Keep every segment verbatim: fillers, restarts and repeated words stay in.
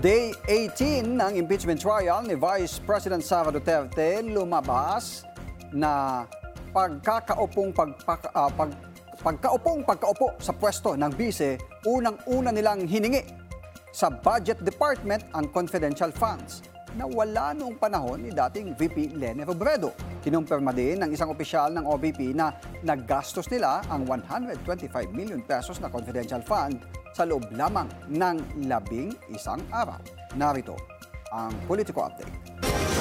Day eighteen ng impeachment trial ni Vice President Sara Duterte, lumabas na pagkakaupong pagpaka, uh, pag, pagkaupong pagkaupo sa pwesto ng bise, unang-una nilang hiningi sa Budget Department ang confidential funds na wala noong panahon ni dating V P Leni Robredo. Kinumpirma din ng isang opisyal ng O B P na naggastos nila ang one hundred twenty-five million pesos na confidential fund sa loob lamang ng labing isang araw. Narito ang Politico Update.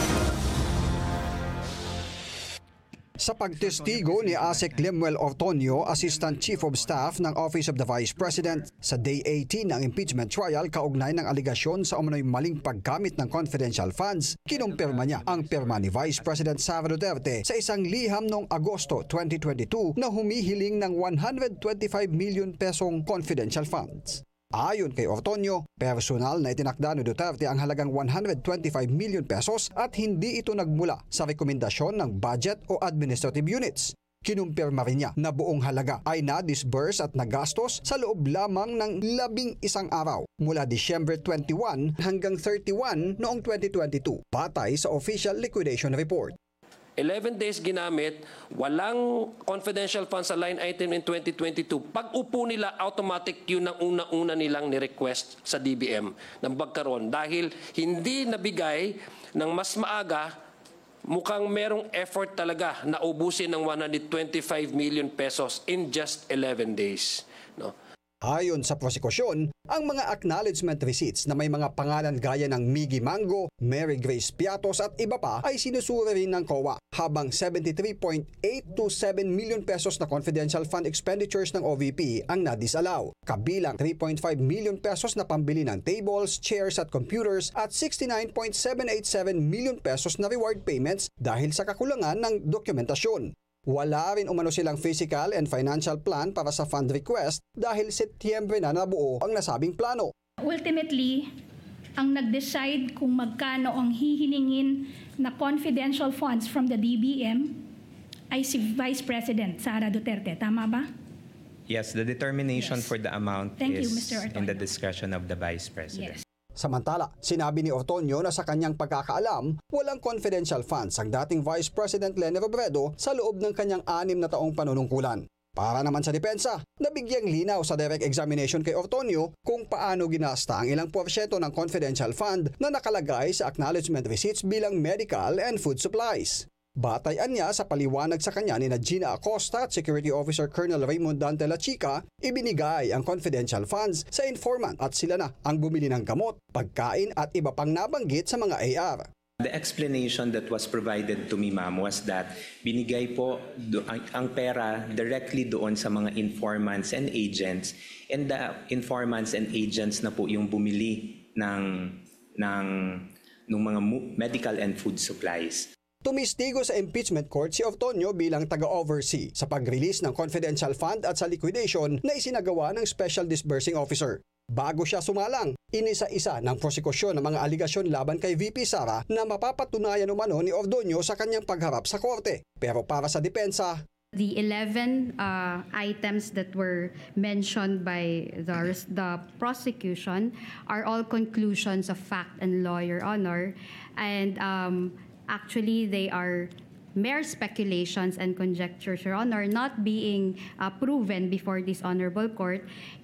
Sa pagtestigo ni Asek Lemuel Ortonio, Assistant Chief of Staff ng Office of the Vice President, sa Day eighteen ng impeachment trial kaugnay ng aligasyon sa umano'y maling paggamit ng confidential funds, kinumpirma niya ang pirma ni Vice President Sara Duterte sa isang liham noong Agosto twenty twenty-two na humihiling ng one hundred twenty-five million pesong confidential funds. Ayon kay Ortonio, personal na itinakda ni Duterte ang halagang one hundred twenty-five million pesos at hindi ito nagmula sa rekomendasyon ng budget o administrative units. Kinumpirma rin niya na buong halaga ay na-disburse at nagastos sa loob lamang ng labing isang araw mula December twenty-one hanggang thirty-one noong twenty twenty-two, batay sa official liquidation report. eleven days ginamit, walang confidential funds sa line item in twenty twenty-two. Pag upo nila, automatic yun ang una-una nilang ni-request sa D B M ng pagkaroon. Dahil hindi nabigay ng mas maaga, mukhang merong effort talaga na ubusin ng one hundred twenty-five million pesos in just eleven days. No? Ayon sa prosekusyon, ang mga acknowledgement receipts na may mga pangalan gaya ng Miggy Mango, Mary Grace Piatos at iba pa ay sinusuri rin ng C O A, habang seventy-three point eight two seven million pesos na confidential fund expenditures ng O V P ang na-disallow, kabilang three point five million pesos na pambili ng tables, chairs at computers at sixty-nine point seven eight seven million pesos na reward payments dahil sa kakulangan ng dokumentasyon. Wala rin umano silang physical and financial plan para sa fund request dahil Setyembre na nabuo ang nasabing plano. Ultimately, ang nag-decide kung magkano ang hihiningin na confidential funds from the D B M ay si Vice President Sara Duterte. Tama ba? Yes, the determination Yes. for the amount Thank you, is Mister in the Ortonio. discretion of the Vice President. Yes. Samantala, sinabi ni Ortonio na sa kanyang pagkakaalam, walang confidential funds ang dating Vice President Leni Robredo sa loob ng kanyang anim na taong panunungkulan. Para naman sa depensa, nabigyang linaw sa direct examination kay Ortonio kung paano ginasta ang ilang porsyento ng confidential fund na nakalagay sa acknowledgement receipts bilang medical and food supplies. Batayan niya sa paliwanag sa kanya ni na Gina Acosta at Security Officer Colonel Raymond Dante La Chica, ibinigay ang confidential funds sa informant at sila na ang bumili ng gamot, pagkain at iba pang nabanggit sa mga A R. The explanation that was provided to me, ma'am, was that binigay po do, ang, ang pera directly doon sa mga informants and agents, and the informants and agents na po yung bumili ng, ng, ng mga medical and food supplies. Tumistigo sa impeachment court si Ortonio bilang taga-oversee sa pag-release ng confidential fund at sa liquidation na isinagawa ng Special Disbursing Officer. Bago siya sumalang, inisa-isa ng prosekusyon ng mga aligasyon laban kay V P Sara na mapapatunayan umano ni Ortonio sa kanyang pagharap sa korte. Pero para sa depensa, The eleven uh, items that were mentioned by the, the prosecution are all conclusions of fact and law, Your Honor. And um, actually, they are mere speculations and conjectures, Your Honor, not being uh, proven before this honorable court.